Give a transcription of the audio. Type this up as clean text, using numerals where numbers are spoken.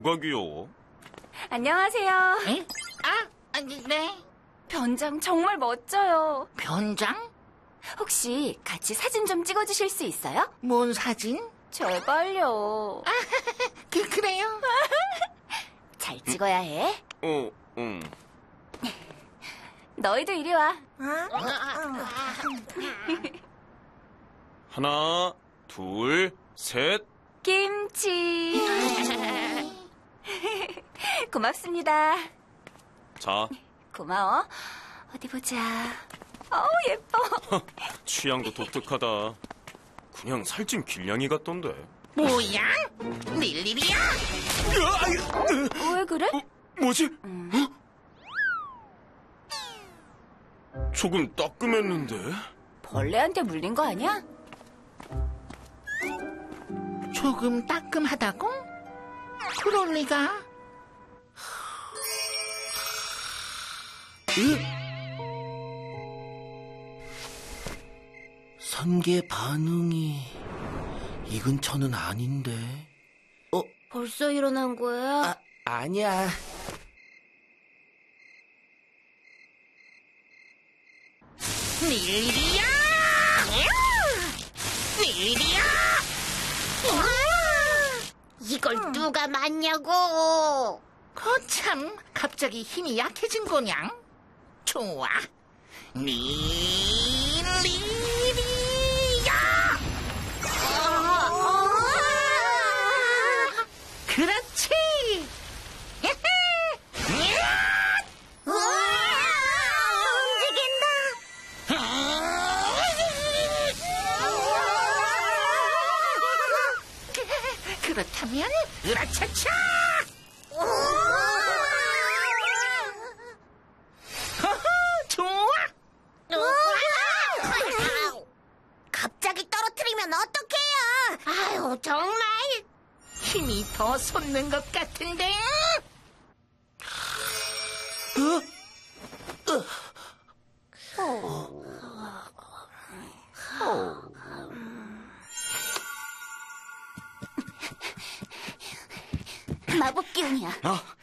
뭐가 귀여워? 안녕하세요. 에? 네. 변장 정말 멋져요. 변장? 혹시 같이 사진 좀 찍어주실 수 있어요? 뭔 사진? 제발요. 그래요? 잘 찍어야 해. 응. 너희도 이리 와. 하나, 둘, 셋. 김치. 고맙습니다. 자, 고마워. 어디 보자. 예뻐. 취향도 독특하다. 그냥 살찐 길냥이 같던데. 뭐야? 릴리리야? 왜 그래? 뭐지? 조금 따끔했는데? 벌레한테 물린 거 아니야? 조금 따끔하다고? 그럴 리가? 선계 반응이 이 근처는 아닌데. 벌써 일어난 거야? 아니야. 릴리리야! 릴리리야! 이걸 누가 맞냐고! 거참, 갑자기 힘이 약해진 거냥? 좋아. 릴리리야! 그렇지! 그렇다면 으라차차! 허허, 좋아! 갑자기 떨어뜨리면 어떡해요? 아유, 정말. 힘이 더 솟는 것 같은데? 마법 기운이야.